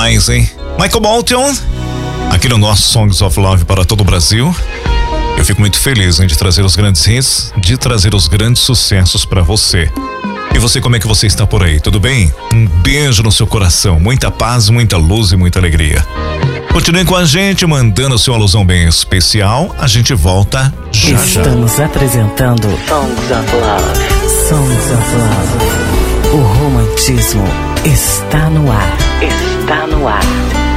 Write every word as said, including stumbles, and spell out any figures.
demais, hein? Michael Bolton, aqui no nosso Songs of Love para todo o Brasil. Eu fico muito feliz, hein, de trazer os grandes hits, de trazer os grandes sucessos para você. E você, como é que você está por aí? Tudo bem? Um beijo no seu coração, muita paz, muita luz e muita alegria. Continue com a gente, mandando sua alusão bem especial. A gente volta já já. Estamos apresentando Songs of Love. Songs of Love. O romantismo está no ar. Está no ar.